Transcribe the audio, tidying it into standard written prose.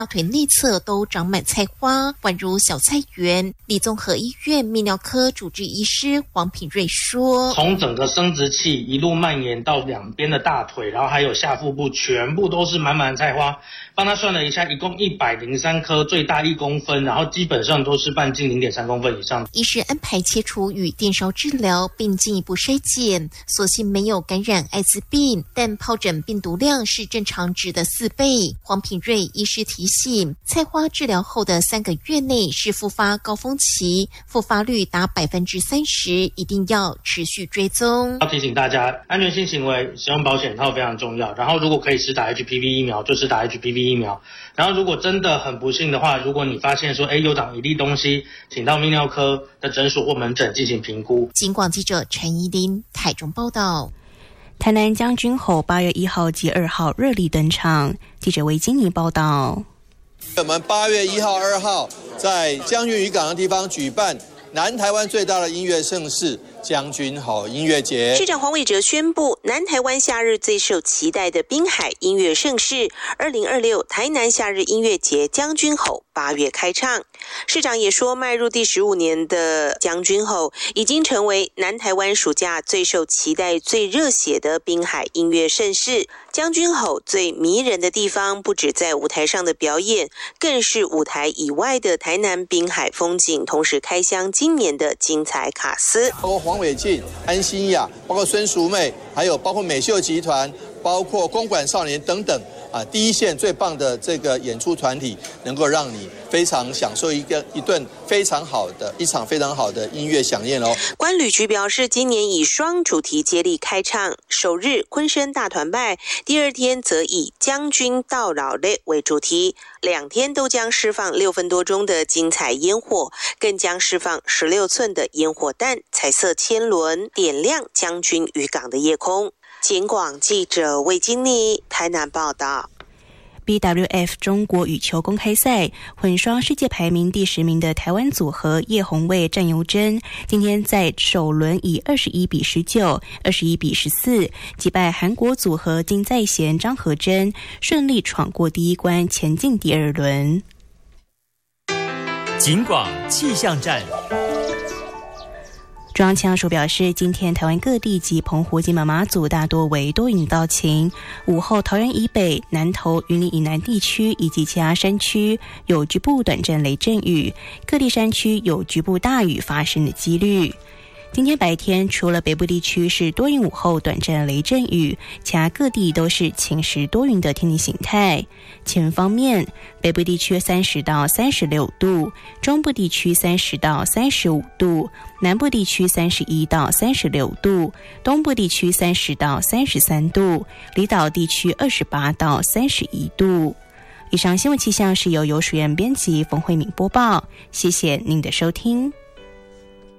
大腿内侧都长满菜花，宛如小菜园。李综合医院泌尿科主治医师黄品瑞说， 从整个生殖器一路蔓延到两边的大腿，然后还有下腹部，全部都是满满的菜花。帮他算了一下，一共103颗，最大1公分，然后基本上都是半径0.3公分以上。 医师安排切除与电烧治疗，并进一步筛检，所幸没有感染艾滋病，但疱疹病毒量是正常值的4倍。黄品瑞医师提醒，菜花治疗后的3个月内是复发高峰期，复发率达30%，一定要持续追踪。 要提醒大家，安全性行为使用保险套非常重要，然后如果可以施打 HPV 疫苗就施打 HPV 疫苗，然后如果真的很不幸的话，如果你发现说有长一粒东西，请到泌尿科的诊所或门诊进行评估。 警广记者陈怡琳台中报道。 台南将军吼8月1号及2号热力登场，记者韦金妮报道。 我们8月1号、2号在将军渔港的地方举办南台湾最大的音乐盛事将军吼音乐节。 市长黄伟哲宣布，南台湾夏日最受期待的滨海音乐盛事2026台南夏日音乐节将军吼8月开唱。市长也说，迈入第15年的将军吼已经成为南台湾暑假最受期待、最热血的滨海音乐盛事。将军吼最迷人的地方，不止在舞台上的表演，更是舞台以外的台南滨海风景，同时开箱今年的精彩卡司， 包括黄伟晋、安心雅，包括孙淑妹，还有包括美秀集团，包括公馆少年等等第一线最棒的这个演出团体，能够让你非常享受一场非常好的音乐飨宴哦。 观旅局表示，今年以双主题接力开唱，首日昆声大团拜，第二天则以将军到老嘞为主题，2天都将释放6分多钟的精彩烟火，更将释放16寸的烟火弹，彩色千轮点亮将军渔港的夜空。警广记者魏金妮台南报道。 BWF 中国羽球公开赛混双世界排名第10名的台湾组合叶红卫战尤珍，今天在首轮以21-19、21-14击败韩国组合金在贤、张和珍，顺利闯过第一关，前进第2轮。 警广气象站。 中央气象署表示，今天台湾各地及澎湖、金门、马祖大多为多云到晴，午后桃园以北、南投、云林以南地区以及其他山区有局部短暂雷阵雨，各地山区有局部大雨发生的几率。今天白天除了北部地区是多云，午后短暂雷阵雨，其他各地都是晴时多云的天气形态。气温方面，北部地区30到36度，中部地区30到35度，南部地区31到36度，东部地区30到33度，离岛地区28到31度。以上新闻气象是由游淑燕编辑，冯慧敏播报，谢谢您的收听。